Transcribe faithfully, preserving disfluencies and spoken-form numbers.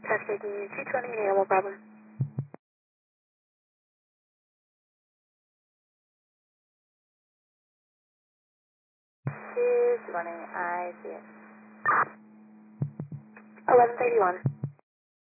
Traffic taking you two twenty, animal problem. two twenty, I see it. eleven thirty-one.